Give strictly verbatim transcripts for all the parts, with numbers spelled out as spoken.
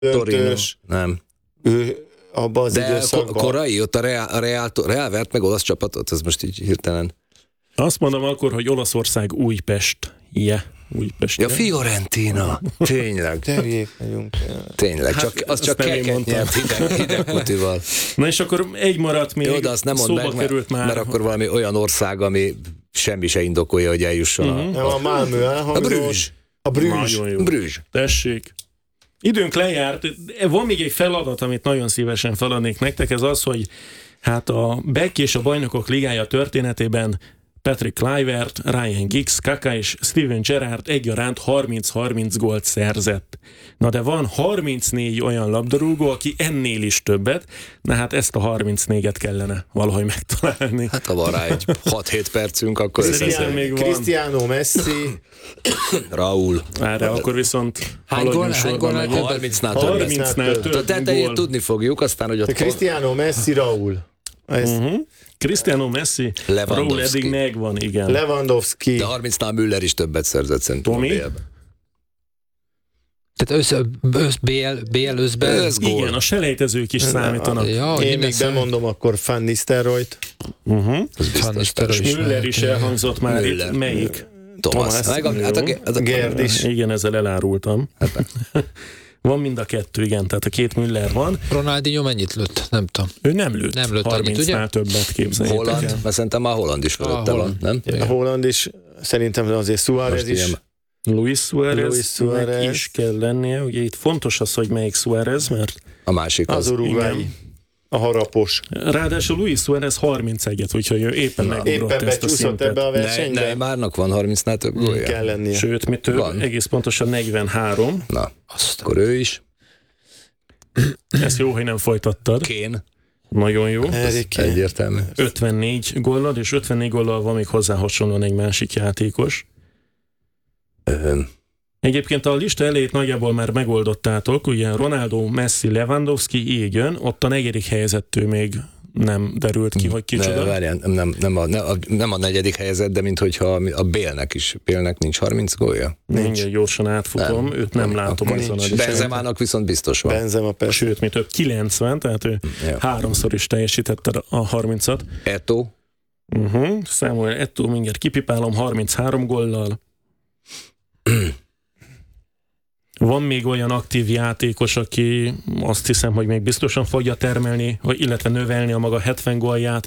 döntős. Nem. Ő abban az de időszakban. korai, ott a Real, a Real, Real vert meg olasz csapatot, ez most így hirtelen. Azt mondom akkor, hogy Olaszország Újpest. Yeah. Újpest. Ja, Fiorentina. Tényleg. Tényleg vagyunk. Tényleg, csak, az azt csak nem én keket mondtam. nyert hideg, hidegkutival. Na és akkor egy maradt még, Jó, de azt nem mondd szóba meg, mert, került már. mert akkor valami olyan ország, ami semmi se indokolja, hogy eljusson uh-huh. Nem, a Malmö a, a elhangzott. Brüzs. A Brüzs. Nagyon jó. Brüzs. Tessék. Időnk lejárt. Van még egy feladat, amit nagyon szívesen feladnék nektek, ez az, hogy hát a Beck és a Bajnokok Ligája történetében Patrick Kluivert, Ryan Giggs, Kaka és Steven Gerrard egyaránt harminc-harminc gólt szerzett. Na de van harmincnégy olyan labdarúgó, aki ennél is többet, na hát ezt a harmincnégyet kellene valahogy megtalálni. Hát ha van rá egy hat-hét percünk, akkor Szerintem még van. Cristiano Messi. Raúl. Erre akkor viszont Hány gól- haladjunk hány sorban gólnál megyünk. harmincnál többet. harmincnál több A tetejét gól. tudni fogjuk, aztán, hogy ott Cristiano Messi, Raúl. Ez Uh-huh. Cristiano Messi, Lewandowski. Raúl eddig megvan, igen. Lewandowski. de harmincnál Müller is többet szerzett szerintem. Tomi? a bé el-ben. Tehát össz, össz, bé el, bé el összben. Ez gól. Igen, a selejtezők is számítanak. Ja, hogy Én mi még lesz? bemondom akkor Van Nistelrooyt. Uh-huh. Ez biztos. Van Nistelrooy is. Müller is lehet. elhangzott már Müller. itt. Melyik? Thomas. Thomas. Meg a, hát a, hát a, Gerd is. Igen, ezzel elárultam. Van mind a kettő, igen, tehát a két Müller van. Ronaldinho mennyit lőtt? Nem tudom. Ő nem lőtt. Nem lőtt annyit, harmincnál többet képzeljétek Holland, el. mert szerintem már Holland is fölötte Ah, van, Holland. nem? A Holland is, szerintem azért Suárez Most is. ilyen- Luis Suárez, Luis Suárez. is kell lennie. Ugye itt fontos az, hogy melyik Suárez, mert A másik Az az. uruguayi. igen. A harapos. ráadásul Luis Suárez harmincegy, úgyhogy ő éppen Na. megugrott Éppen ezt a becsúszott szintet. ebbe a Ne, versenybe. Neymarnak van harmincnál több gólja? Kell lennie. Sőt, mi több, Van. egész pontosan negyvenhárom. Na, Azt akkor ő is. Ezt jó, hogy nem folytattad. Kén. Nagyon jó. Harry Kane. Egyértelmű. ötvennégy góllal, és ötvennégy góllal van még hozzá hasonlóan egy másik játékos. Ö, Egyébként a lista elejét nagyjából már megoldottátok, ugye Ronaldo, Messi, Lewandowski, így jön, ott a negyedik helyezettől még nem derült ki, hogy ne, kicsoda. várjál, nem, nem, a, nem, a, nem a negyedik helyzet, de minthogyha a Bélnek is, Bélnek nincs harminc gólja. Mindjárt gyorsan átfutom, Nem. őt nem látom Akkor azon a nincs. listán. Benzemának viszont biztos van. Benzema persze. Sőt, mi több, kilencven, tehát ő Ja. háromszor is teljesítette a harmincat. Eto'o. Uh-huh. Samuel Eto'o, mindjárt kipipálom, harminchárom góllal. Van még olyan aktív játékos, aki azt hiszem, hogy még biztosan fogja termelni, vagy illetve növelni a maga hetven gólját.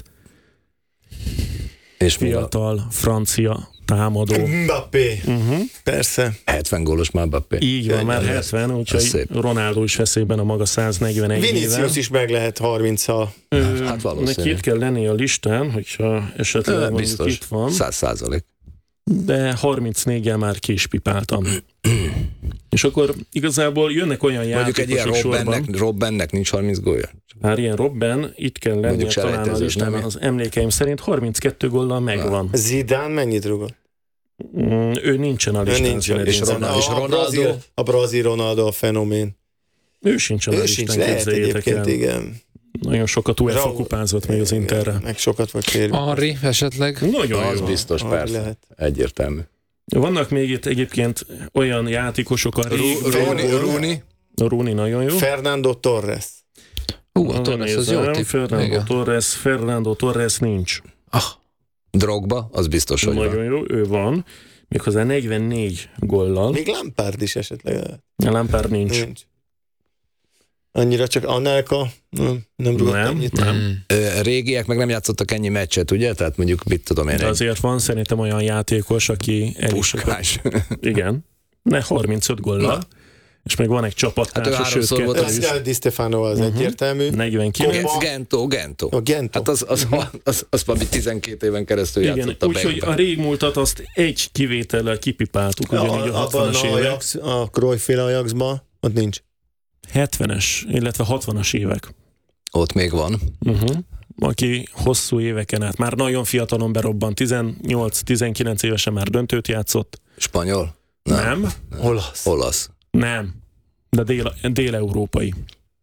És mi a Fiatal, francia támadó. Mbappé. Uh-huh. Persze. hetven gólos már Mbappé. Így van, már Ennyi. hetven, Ez úgyhogy szép. Ronaldo is veszélyben a maga száznegyvenegy éven. Vinicius is meg lehet harminccal. Ö, Hát valószínű. Neki itt kell lenni a listán, hogyha esetleg Ö, mondjuk biztos. itt van, Száz százalék. de harmincnégyel már ki is pipáltam. És akkor igazából jönnek olyan Mondjuk egy ilyen játékosok sorban. Robbennek, Robbennek nincs harminc gólja. Már ilyen Robben, itt kell lennie Mondjuk talán a selejtezős, listán, nem? az emlékeim szerint harminckettő góllal megvan. Zidane mennyit rugott? Mm, ő nincsen a Ő listán. nincs. Zinedine és Zidane. Ronaldo- és a, Ronaldo? brazil, a brazil Ronaldo a fenomén. Ő sincsen a Ő listán, sincs, lehet képzeljétek el. egyébként, igen. Nagyon sokat UEFA Raúl- kupázott még az Interre. Meg sokat vagy kérni. Henry esetleg. Nagyon Az jó. biztos, Ah, persze. lehet. Egyértelmű. Vannak még itt egyébként olyan játékosok, a rég... Rooney, Rooney. Rooney nagyon jó. Fernando Torres. Hú, a Torres, az jó Nézem, tipp. Fernando Igen. Torres, Fernando Torres nincs. Ah, Drogba, az biztos, hogy Nagyon van. jó, ő van. Méghozzá negyvennégy góllal. Még Lampard is esetleg. A Lampard nincs. Nincs. Annyira csak Anelka nem, nem rúgott Nem, ennyit. nem. mm. Ö, régiek meg nem játszottak ennyi meccset, ugye? Tehát mondjuk, mit tudom én, De egy azért van szerintem olyan játékos, aki el is Puskás. igen, ne harmincöt góllal, és még van egy Hát ő csapattársa, sőt háromszor volt kettő az is, Ez Di Stefano az Mhm. egyértelmű. negyvenkilenc. Kopa. Gento, Gento. A Gento. Hát az, az, az, az, az valami tizenkét éven keresztül Igen, játszott a úgyhogy a régmúltat azt egy kivétellel kipipáltuk, ugyanígy a abban hatvanas a, évek. Ajax, a Cruyff-féle Ajaxban, ott nincs. hetvenes, illetve hatvanas évek. Ott még van. Uh-huh. Aki hosszú éveken át, már nagyon fiatalon berobbant, tizennyolc-tizenkilenc évesen már döntőt játszott. Spanyol? Nem, Olasz. Olasz. nem, de dél, dél-európai.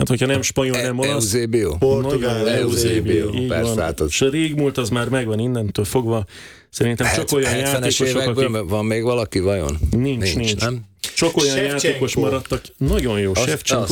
Hát, hogyha nem spanyol, nem olasz. Eusebio. Portugál, Eusebio. Így Persze, van. hát az- És a régmúlt az már megvan innentől fogva. Szerintem csak olyan hetvenes játékosok, évekből akik... van még valaki vajon? Nincs, nincs. Nem? Csak olyan Shevchenko. játékos maradtak. Nagyon jó, Azt- Shevchenko.